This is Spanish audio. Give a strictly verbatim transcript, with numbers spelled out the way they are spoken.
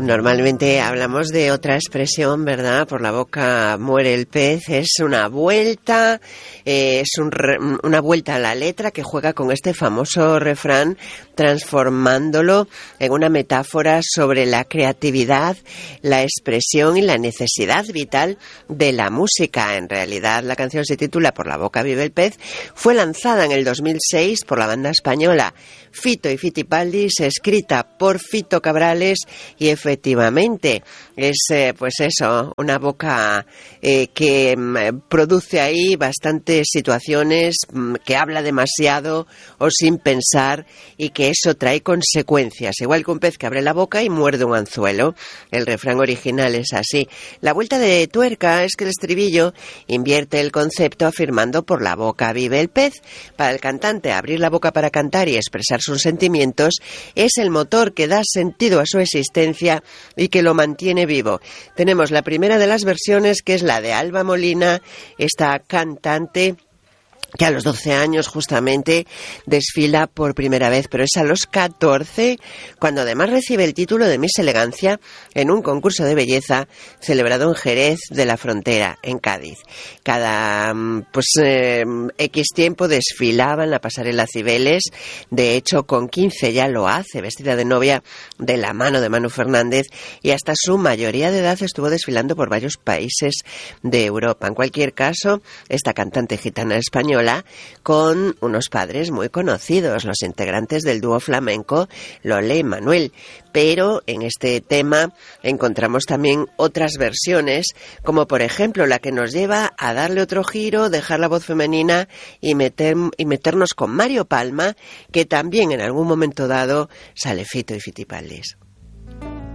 Normalmente hablamos de otra expresión, ¿verdad? Por la boca muere el pez. Es una vuelta, eh, es un re, una vuelta a la letra que juega con este famoso refrán, transformándolo en una metáfora sobre la creatividad, la expresión y la necesidad vital de la música. En realidad, la canción se titula Por la boca vive el pez. Fue lanzada en el dos mil seis por la banda española Fito y Fitipaldis, escrita por Fito Cabrales, y efectivamente es eh, pues eso, una boca eh, que mm, produce ahí bastantes situaciones, mm, que habla demasiado o sin pensar, y que eso trae consecuencias, igual que un pez que abre la boca y muerde un anzuelo. El refrán original es así. La vuelta de tuerca es que el estribillo invierte el concepto afirmando por la boca vive el pez. Para el cantante, abrir la boca para cantar y expresar sus sentimientos es el motor que da sentido a su existencia y que lo mantiene vivo. Tenemos la primera de las versiones, que es la de Alba Molina, esta cantante que a los doce años justamente desfila por primera vez, pero es a los catorce cuando además recibe el título de Miss Elegancia en un concurso de belleza celebrado en Jerez de la Frontera, en Cádiz. Cada pues eh, X tiempo desfilaba en la pasarela Cibeles. De hecho, con quince ya lo hace, vestida de novia de la mano de Manu Fernández, y hasta su mayoría de edad estuvo desfilando por varios países de Europa. En cualquier caso, esta cantante gitana española, con unos padres muy conocidos, los integrantes del dúo flamenco Lole y Manuel. Pero en este tema encontramos también otras versiones, como por ejemplo la que nos lleva a darle otro giro, dejar la voz femenina y, meter, y meternos con Mario Palma, que también en algún momento dado sale Fito y Fitipaldis.